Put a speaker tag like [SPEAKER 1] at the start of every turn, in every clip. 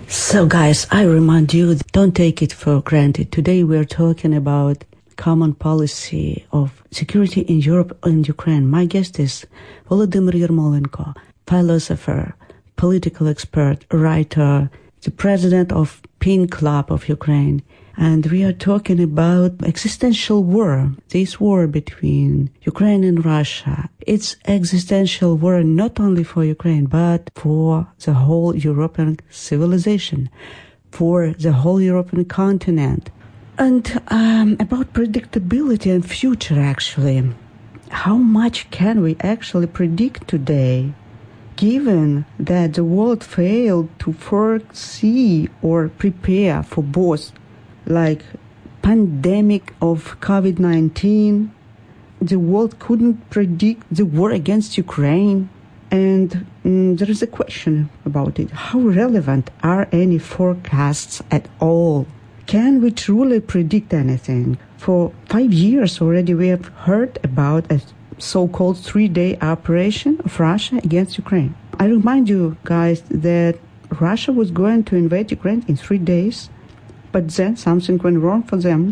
[SPEAKER 1] So guys, I remind you, don't take it for granted. Today we're talking about common policy of security in Europe and Ukraine. My guest is Volodymyr Yermolenko, philosopher, political expert, writer, the president of PIN Club of Ukraine. And we are talking about existential war, this war between Ukraine and Russia. It's existential war not only for Ukraine, but for the whole European civilization, for the whole European continent. And about predictability and future, actually. How much can we actually predict today, given that the world failed to foresee or prepare for both, like pandemic of COVID-19, the world couldn't predict the war against Ukraine. And there is a question about it. How relevant are any forecasts at all? Can we truly predict anything? For 5 years already we have heard about a so-called 3-day operation of Russia against Ukraine. I remind you guys that Russia was going to invade Ukraine in 3 days, but then something went wrong for them,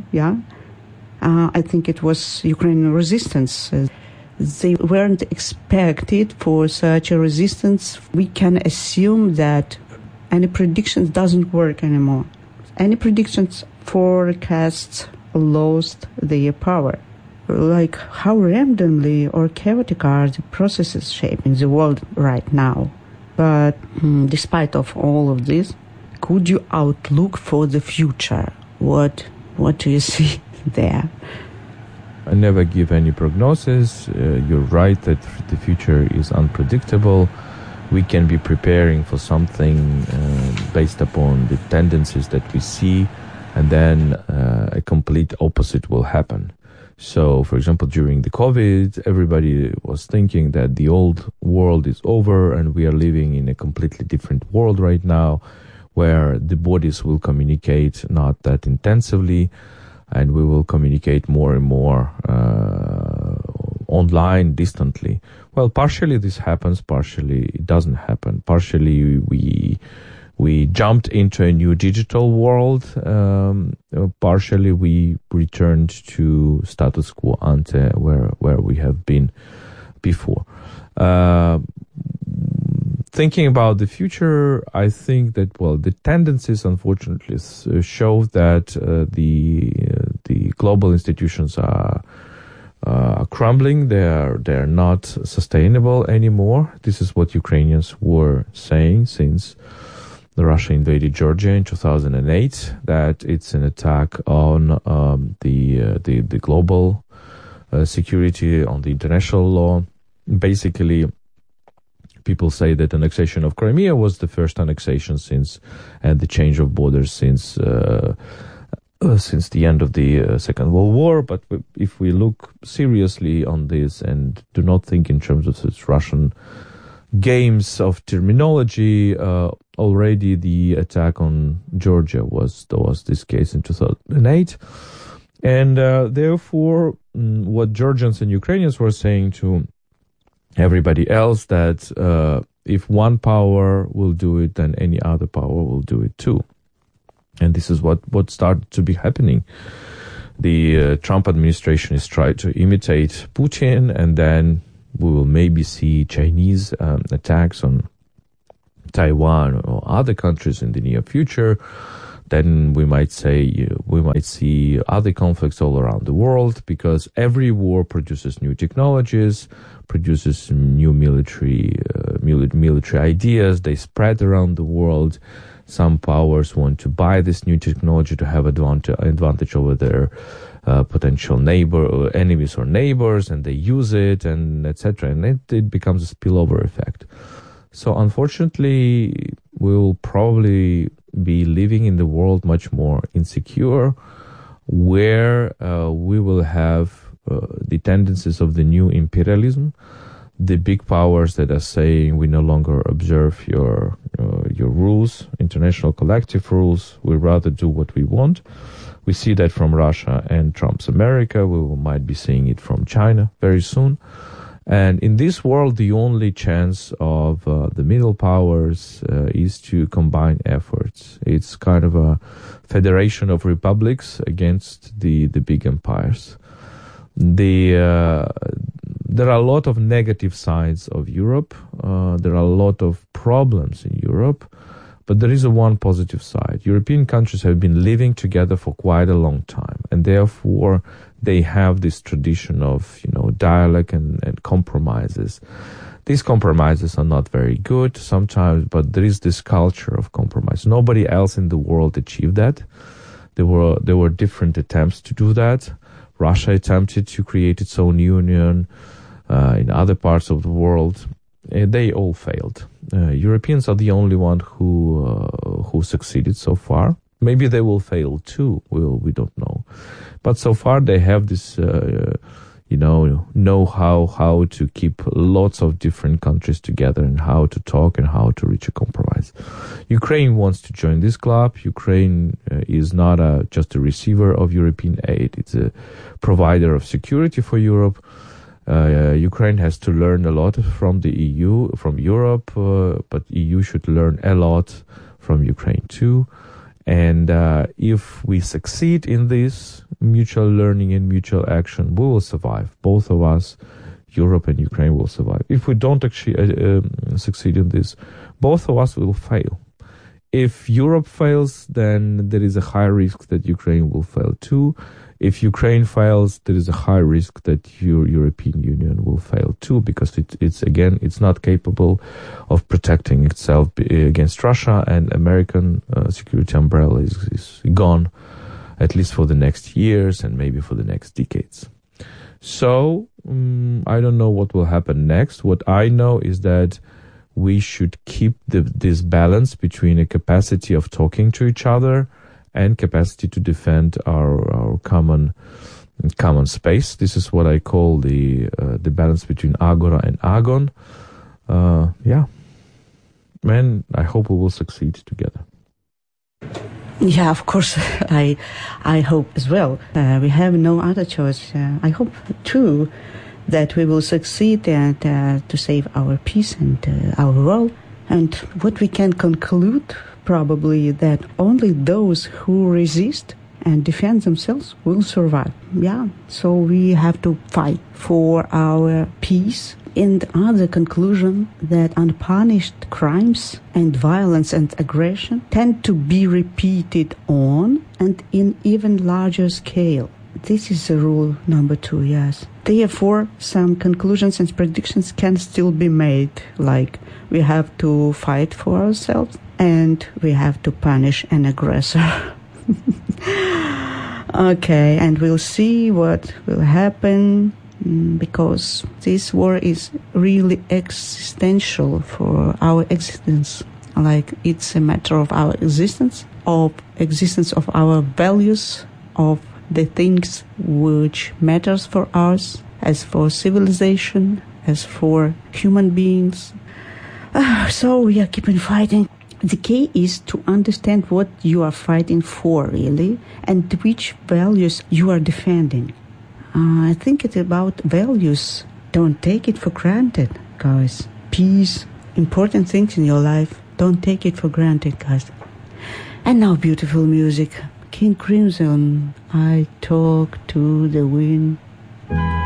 [SPEAKER 1] I think it was Ukrainian resistance. They weren't expected for such a resistance. We can assume that any predictions doesn't work anymore. Any predictions, forecasts lost their power. Like how randomly or chaotic are the processes shaping the world right now. But despite of all of this, could you outlook for the future? What do you see there?
[SPEAKER 2] I never give any prognosis. You're right that the future is unpredictable. We can be preparing for something based upon the tendencies that we see, and then a complete opposite will happen. So, for example, during the COVID, everybody was thinking that the old world is over and we are living in a completely different world right now, where the bodies will communicate not that intensively, and we will communicate more and more online, distantly. Well, partially this happens, partially it doesn't happen. Partially we jumped into a new digital world. Partially we returned to status quo ante, where we have been before. Thinking about the future, I think that, the tendencies unfortunately show that the global institutions are crumbling. They're not sustainable anymore. This is what Ukrainians were saying since Russia invaded Georgia in 2008. That it's an attack on the global security, on the international law. Basically, people say that annexation of Crimea was the first annexation and the change of borders since the end of the Second World War. But if we look seriously on this and do not think in terms of such Russian games of terminology, already the attack on Georgia was this case in 2008. And therefore, what Georgians and Ukrainians were saying to everybody else, that if one power will do it, then any other power will do it too. And this is what started to be happening. The Trump administration is trying to imitate Putin, and then we will maybe see Chinese attacks on Taiwan or other countries in the near future. Then we might see other conflicts all around the world, because every war produces new technologies, produces new military ideas. They spread around the world. Some powers want to buy this new technology to have advantage over their potential enemies or neighbors, and they use it, and etc. And it becomes a spillover effect. So unfortunately, we will probably be living in the world much more insecure, where we will have the tendencies of the new imperialism, the big powers that are saying we no longer observe your rules, international collective rules. We rather do what we want. We see that from Russia and Trump's America. We might be seeing it from China very soon. And in this world, the only chance of the middle powers is to combine efforts. It's kind of a federation of republics against the big empires. There are a lot of negative sides of Europe. There are a lot of problems in Europe. But there is one positive side. European countries have been living together for quite a long time, and therefore they have this tradition of, dialogue and compromises. These compromises are not very good sometimes, but there is this culture of compromise. Nobody else in the world achieved that. There were different attempts to do that. Russia attempted to create its own union in other parts of the world. They all failed. Europeans are the only one who succeeded so far. Maybe they will fail too. We don't know. But so far they have this, know-how how to keep lots of different countries together and how to talk and how to reach a compromise. Ukraine wants to join this club. Ukraine is not just a receiver of European aid. It's a provider of security for Europe. Ukraine has to learn a lot from the EU, from Europe, but EU should learn a lot from Ukraine too. And if we succeed in this mutual learning and mutual action, we will survive. Both of us, Europe and Ukraine, will survive. If we don't actually succeed in this, both of us will fail. If Europe fails, then there is a high risk that Ukraine will fail too. If Ukraine fails, there is a high risk that European Union will fail too, because it's not capable of protecting itself against Russia, and American security umbrella is gone, at least for the next years and maybe for the next decades. So I don't know what will happen next. What I know is that we should keep this balance between a capacity of talking to each other and capacity to defend our common space. This is what I call the balance between Agora and Agon. And I hope we will succeed together.
[SPEAKER 1] Yeah, of course, I hope as well. We have no other choice. I hope too that we will succeed and to save our peace and our world. And what we can conclude probably that only those who resist and defend themselves will survive. Yeah, so we have to fight for our peace. And other conclusion that unpunished crimes and violence and aggression tend to be repeated on and in even larger scale. This is the rule number 2, yes. Therefore, some conclusions and predictions can still be made, like we have to fight for ourselves and we have to punish an aggressor. Okay, and we'll see what will happen, because this war is really existential for our existence. Like, it's a matter of our existence of our values, of the things which matters for us, as for civilization, as for human beings. So we are keeping fighting. The key is to understand what you are fighting for, really, and which values you are defending. I think it's about values. Don't take it for granted, guys. Peace, important things in your life. Don't take it for granted, guys. And now beautiful music. King Crimson, I Talk to the Wind.